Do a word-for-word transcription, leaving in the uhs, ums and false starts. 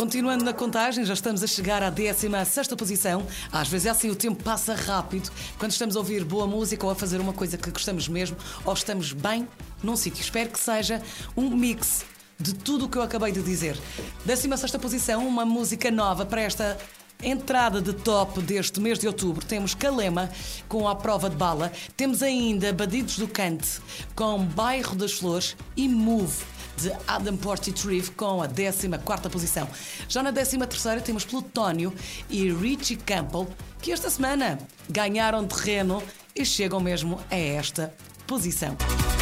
Continuando na contagem, já estamos a chegar à décima sexta posição. Às vezes é assim, o tempo passa rápido quando estamos a ouvir boa música ou a fazer uma coisa que gostamos mesmo ou estamos bem num sítio. Espero que seja um mix de tudo o que eu acabei de dizer. décima sexta posição, uma música nova para esta entrada de top deste mês de outubro. Temos Calema com A Prova de Bala. Temos ainda Badidos do Cante com Bairro das Flores e Move de Adam Portitrieve com a décima quarta posição. Já na décima terceira temos Plutónio e Richie Campbell, que esta semana ganharam terreno e chegam mesmo a esta posição.